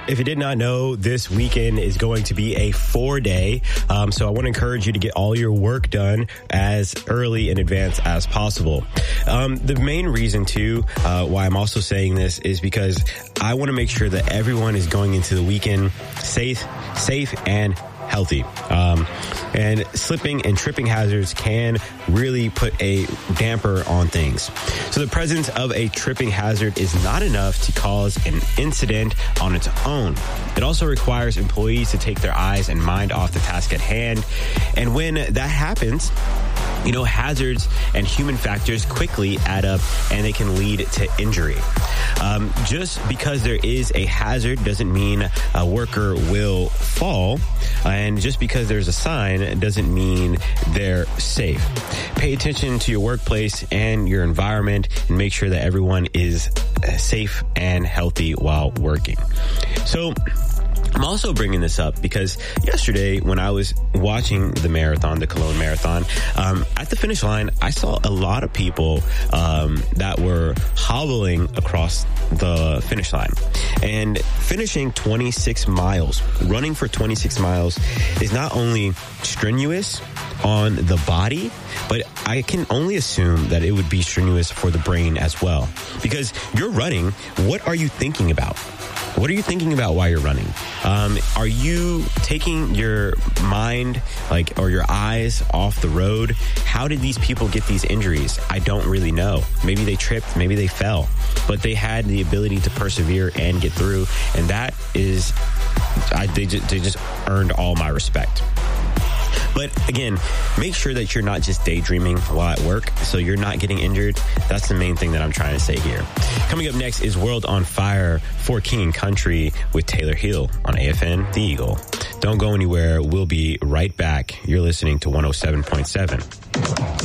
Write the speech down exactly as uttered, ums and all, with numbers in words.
If you did not know, this weekend is going to be a four-day, um, so I want to encourage you to get all your work done as early in advance as possible. Um, the main reason, too, uh, why I'm also saying this is because I want to make sure that everyone is going into the weekend safe, safe and healthy. Um, and slipping and tripping hazards can really put a damper on things. So the presence of a tripping hazard is not enough to cause an incident on its own. It also requires employees to take their eyes and mind off the task at hand. And when that happens, you know, hazards and human factors quickly add up and they can lead to injury. Um, just because there is a hazard doesn't mean a worker will fall. And just because there's a sign doesn't mean they're safe. Pay attention to your workplace and your environment and make sure that everyone is safe and healthy while working. So, I'm also bringing this up because yesterday when I was watching the marathon, the Cologne Marathon, um, at the finish line, I saw a lot of people um, that were hobbling across the finish line. And finishing twenty-six miles, running for twenty-six miles is not only strenuous on the body, but I can only assume that it would be strenuous for the brain as well. Because you're running, what are you thinking about? What are you thinking about while you're running? Um, are you taking your mind, like, or your eyes off the road? How did these people get these injuries? I don't really know. Maybe they tripped, maybe they fell, but they had the ability to persevere and get through. And that is, I, they, just, they just earned all my respect. But again, make sure that you're not just daydreaming while at work, so you're not getting injured. That's the main thing that I'm trying to say here. Coming up next is World on Fire for King and Country with Taylor Hill on A F N The Eagle. Don't go anywhere. We'll be right back. You're listening to one oh seven point seven.